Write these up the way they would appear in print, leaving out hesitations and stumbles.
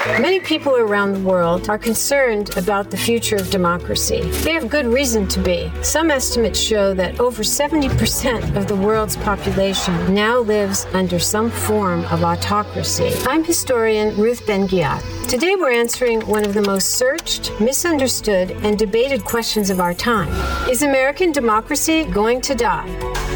Many people around the world are concerned about the future of democracy. They have good reason to be. Some estimates show that over 70% of the world's population now lives under some form of autocracy. I'm historian Ruth Ben-Ghiat. Today we're answering one of the most searched, misunderstood, and debated questions of our time. Is American democracy going to die?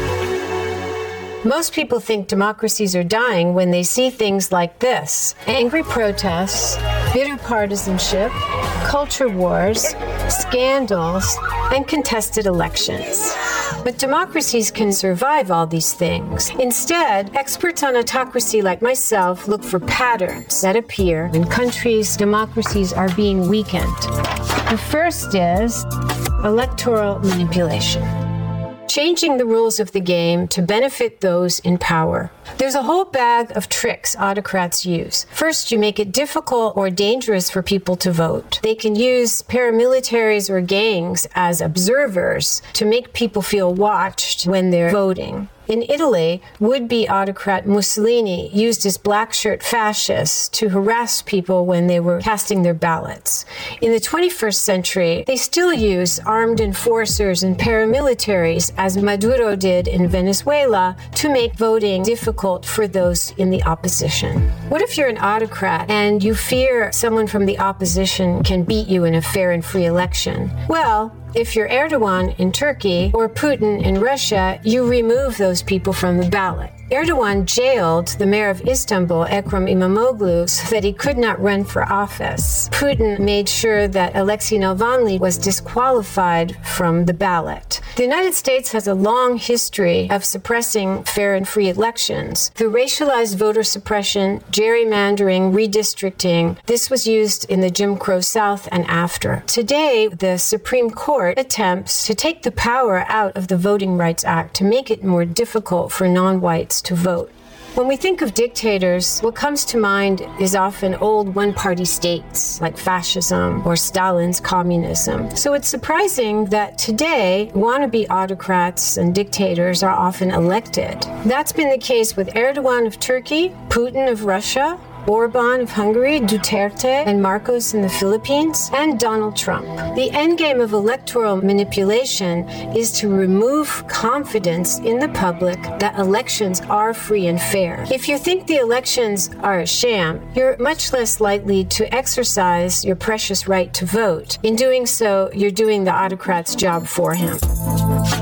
Most people think democracies are dying when they see things like this: angry protests, bitter partisanship, culture wars, scandals, and contested elections. But democracies can survive all these things. Instead, experts on autocracy like myself look for patterns that appear when countries' democracies are being weakened. The first is electoral manipulation. Changing the rules of the game to benefit those in power. There's a whole bag of tricks autocrats use. First, you make it difficult or dangerous for people to vote. They can use paramilitaries or gangs as observers to make people feel watched when they're voting. In Italy, would-be autocrat Mussolini used his black shirt fascists to harass people when they were casting their ballots. In the 21st century, they still use armed enforcers and paramilitaries, as Maduro did in Venezuela, to make voting difficult for those in the opposition. What if you're an autocrat and you fear someone from the opposition can beat you in a fair and free election? Well, if you're Erdogan in Turkey or Putin in Russia, you remove those people from the ballot. Erdogan jailed the mayor of Istanbul, Ekrem İmamoğlu, so that he could not run for office. Putin made sure that Alexei Navalny was disqualified from the ballot. The United States has a long history of suppressing fair and free elections. Through racialized voter suppression, gerrymandering, redistricting, this was used in the Jim Crow South and after. Today, the Supreme Court attempts to take the power out of the Voting Rights Act to make it more difficult for non-whites to vote. When we think of dictators, what comes to mind is often old one-party states like fascism or Stalin's communism. So it's surprising that today wannabe autocrats and dictators are often elected. That's been the case with Erdogan of Turkey, Putin of Russia, Orban of Hungary, Duterte and Marcos in the Philippines, and Donald Trump. The endgame of electoral manipulation is to remove confidence in the public that elections are free and fair. If you think the elections are a sham, you're much less likely to exercise your precious right to vote. In doing so, you're doing the autocrat's job for him.